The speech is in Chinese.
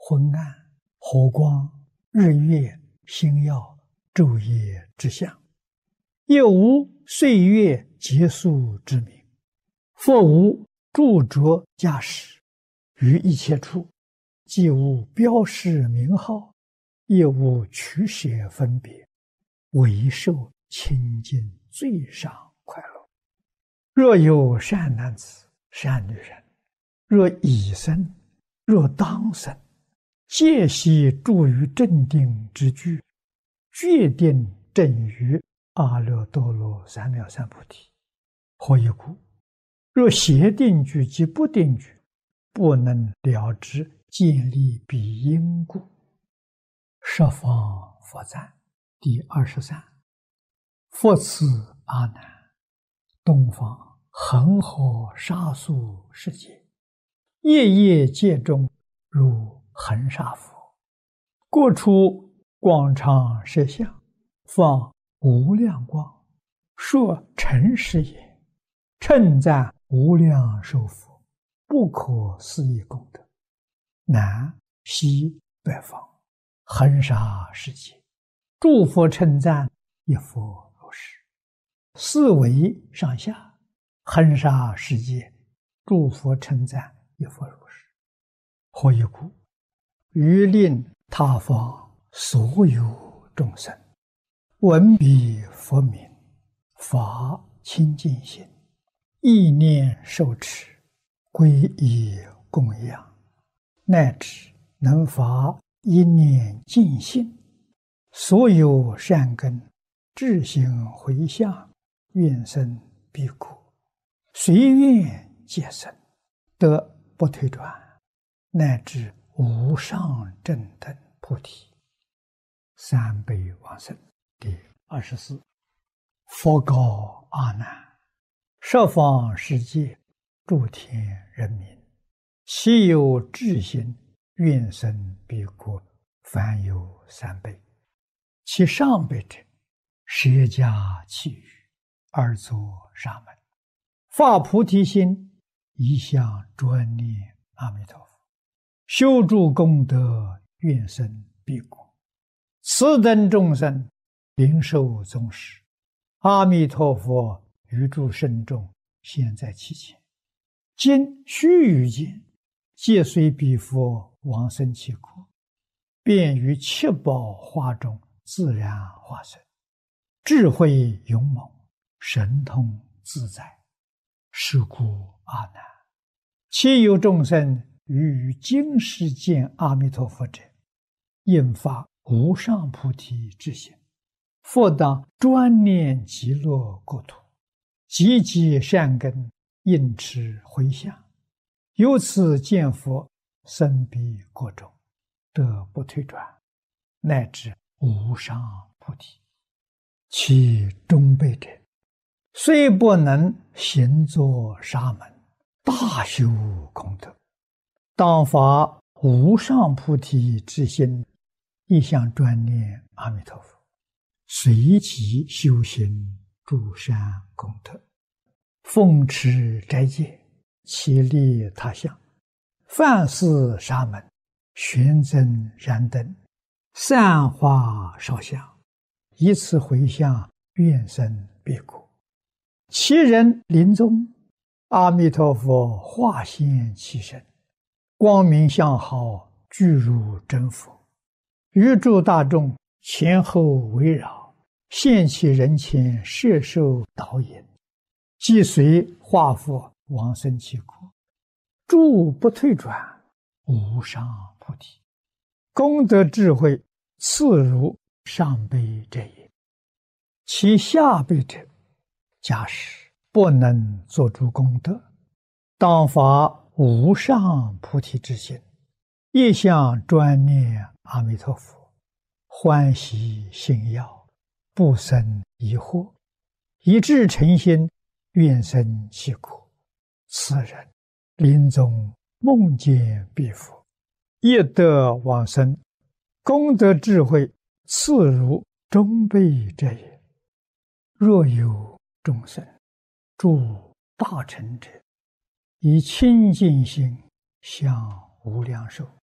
昏暗、火光、日月、星耀、昼夜之相，亦无岁月结束之名。复无著着驾驶，于一切处，既无标示名号，亦无取舍分别，唯受清净最上快乐。若有善男子、善女人，若已生，若当生，皆悉住于正定之具，决定正于阿耨多罗三藐三菩提。何以故？若邪定具及不定具，不能了知建立彼因故。十方佛赞第23。复次阿难，东方恒河沙数世界，夜夜界中如恒沙佛，各处广长舌相，放无量光，说诚实也，称赞无量寿佛，不可思议功德。南西北方恒沙世界，诸佛称赞一佛如是。四维上下恒沙世界，诸佛称赞一佛如是。何以故？于令他方所有众生闻彼佛名，发清净心，意念受持，皈依供养，乃至能发一念净心，所有善根智行回向，愿生彼国，随愿皆生，得不退转，乃至无上正等菩提。三辈往生第24。佛告阿难：十方世界诸天人民，其有智心，愿生彼国，凡有3辈。其上辈者，舍家弃语，而作沙门，发菩提心，一向专念阿弥陀佛，修诸功德，愿生彼国。此等众生，灵受宗师，阿弥陀佛于诸圣众现在其前，今须臾间，皆随彼佛往生其国，便于七宝花中自然化身，智慧勇猛，神通自在。是故阿难，其有众生于今世见阿弥陀佛者，应发无上菩提之心，复当专念极乐国土，积集善根，应持回向，由此见佛，生彼国中，得不退转，乃至无上菩提。其中辈者，虽不能行作沙门，大修功德，当发无上菩提之心，一向专念阿弥陀佛，随即修行诸善功德，奉持斋戒，其利他相，饭食沙门，玄真燃灯，散花烧香，以此回向，愿生彼国。其人临终，阿弥陀佛化现其身，光明相好，具如真佛，于诸大众前后围绕，现其人前，摄受导引，即随化佛往生其国，诸不退转，无上菩提。功德智慧次如上辈者也。其下辈者，假使不能作诸功德，当发无上菩提之心，一向专念阿弥陀佛，欢喜信要，不生疑惑，以至诚心，愿生其国。此人临终梦见彼佛，亦得往生，功德智慧次如中辈者也。若有众生诸大乘者，以清净心向无量寿，